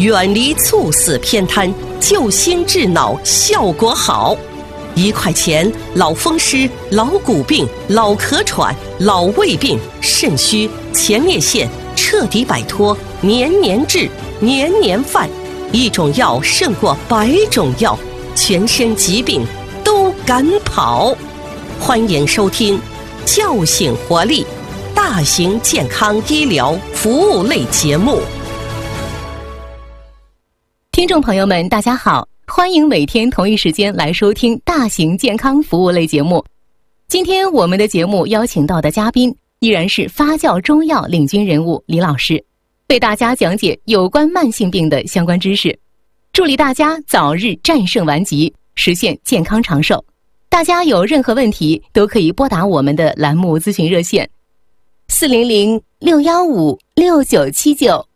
远离猝死偏瘫，救心治脑效果好。1块钱，老风湿、老骨病、老咳喘、老胃病、肾虚、前列腺彻底摆脱，年年治，年年犯。一种药胜过100种药，全身疾病都敢跑。欢迎收听叫醒活力大型健康医疗服务类节目。 听众朋友们大家好，欢迎每天同一时间来收听大型健康服务类节目。今天我们的节目邀请到的嘉宾依然是发酵中药领军人物李老师，为大家讲解有关慢性病的相关知识，助力大家早日战胜顽疾，实现健康长寿。大家有任何问题都可以拨打我们的栏目咨询热线400-615-6979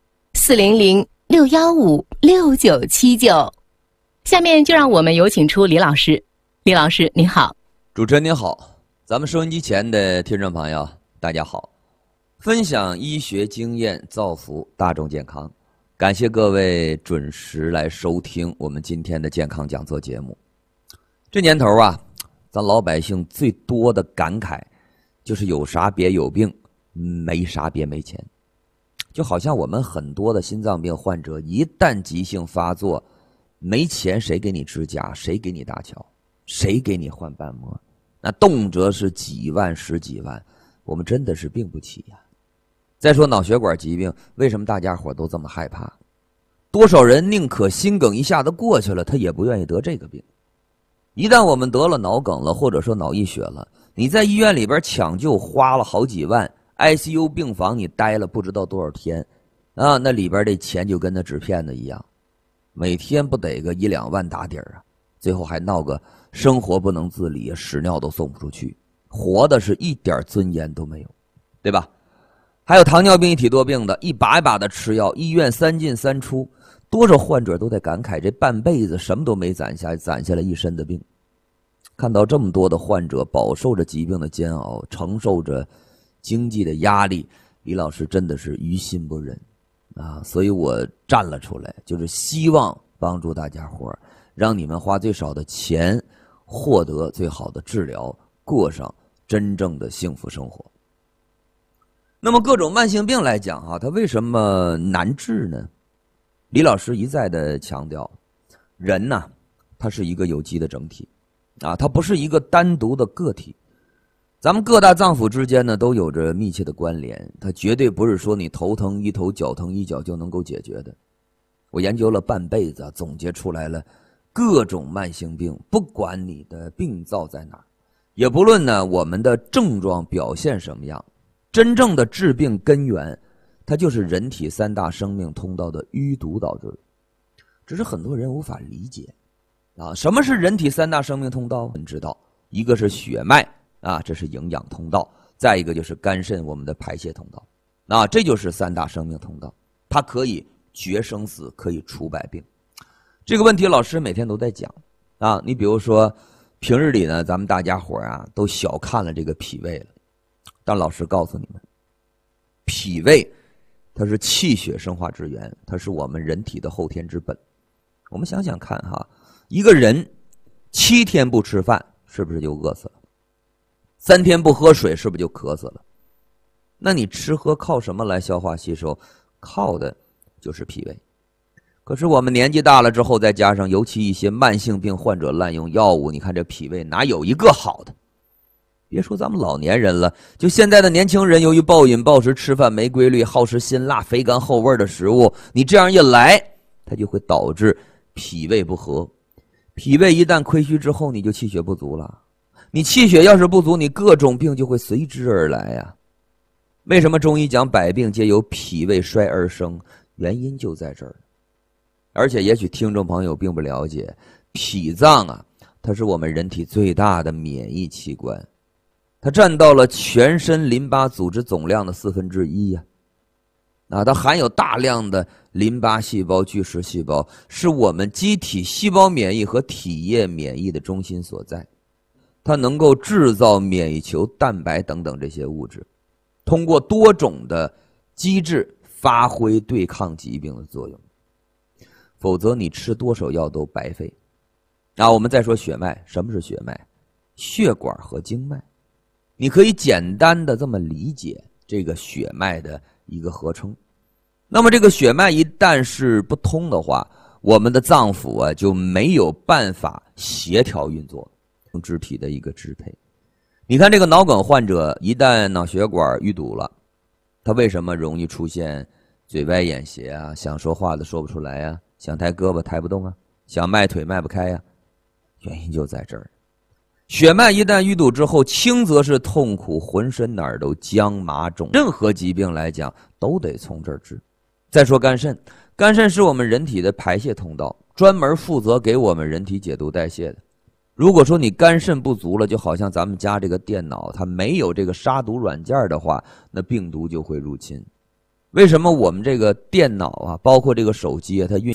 400-615-6979。下面就让我们有请出李老师。李老师您好。 主持人您好，咱们收音机前的听众朋友大家好，分享医学经验，造福大众健康，感谢各位准时来收听我们今天的健康讲座节目。这年头啊，咱老百姓最多的感慨就是有啥别有病，没啥别没钱。就好像我们很多的心脏病患者一旦急性发作，没钱谁给你支架，谁给你搭桥，谁给你换瓣膜，那动辄是几万十几万，我们真的是病不起呀。再说脑血管疾病，为什么大家伙都这么害怕？多少人宁可心梗一下子过去了，他也不愿意得这个病。一旦我们得了脑梗了，或者说脑溢血了，你在医院里边抢救花了好几万， ICU 病房你待了不知道多少天啊，那里边这钱就跟那纸片子一样，每天不得个1-2万打底啊，最后还闹个生活不能自理，屎尿都送不出去，活的是一点尊严都没有，对吧？还有糖尿病一体多病的，一把一把的吃药，医院3进3出，多少患者都在感慨这半辈子什么都没攒下，攒下了一身的病。看到这么多的患者饱受着疾病的煎熬，承受着经济的压力，李老师真的是于心不忍啊！所以我站了出来，就是希望帮助大家伙，让你们花最少的钱获得最好的治疗，过上真正的幸福生活。那么各种慢性病来讲啊，它为什么难治呢？李老师一再的强调，人呐，它是一个有机的整体啊，它不是一个单独的个体。咱们各大脏腑之间呢都有着密切的关联，它绝对不是说你头疼一头，脚疼一脚就能够解决的。我研究了半辈子，总结出来了各种慢性病，不管你的病灶在哪儿，也不论呢我们的症状表现什么样，真正的致病根源它就是人体3大生命通道的淤堵导致的。只是很多人无法理解啊，什么是人体3大生命通道？你知道，一个是血脉啊，这是营养通道，再一个就是肝肾，我们的排泄通道啊，这就是3大生命通道，它可以决生死，可以除百病。这个问题老师每天都在讲啊。你比如说平日里呢，咱们大家伙啊都小看了这个脾胃了，但老师告诉你们，脾胃它是气血生化之源，它是我们人体的后天之本。我们想想看哈，一个人7天不吃饭，是不是就饿死了？3天不喝水，是不是就渴死了？那你吃喝靠什么来消化吸收？靠的就是脾胃。可是我们年纪大了之后，再加上尤其一些慢性病患者滥用药物，你看这脾胃哪有一个好的？别说咱们老年人了，就现在的年轻人，由于暴饮暴食，吃饭没规律，好吃辛辣肥甘厚味的食物，你这样一来，它就会导致脾胃不和。脾胃一旦亏虚之后，你就气血不足了。你气血要是不足，你各种病就会随之而来呀。为什么中医讲百病皆由脾胃衰而生？原因就在这儿。而且也许听众朋友并不了解，脾脏啊，它是我们人体最大的免疫器官，它占到了全身淋巴组织总量的1/4呀。它含有大量的淋巴细胞、巨噬细胞，是我们机体细胞免疫和体液免疫的中心所在。它能够制造免疫球、蛋白等等这些物质，通过多种的机制发挥对抗疾病的作用。 否则你吃多少药都白费。我们再说血脉，什么是血脉？血管和经脉。你可以简单的这么理解这个血脉的一个合称。那么这个血脉一旦是不通的话，我们的脏腑就没有办法协调运作肢体的一个支配。你看这个脑梗患者一旦脑血管淤堵了，他为什么容易出现嘴歪眼斜啊，想说话的说不出来啊，想抬胳膊抬不动啊，想迈腿迈不开啊？原因就在这儿。血脉一旦淤堵之后，轻则是痛苦，浑身哪儿都僵麻肿，任何疾病来讲都得从这儿治。再说肝肾，肝肾是我们人体的排泄通道，专门负责给我们人体解毒代谢的。如果说你肝肾不足了，就好像咱们家这个电脑它没有这个杀毒软件的话，那病毒就会入侵。为什么我们这个电脑包括这个手机它运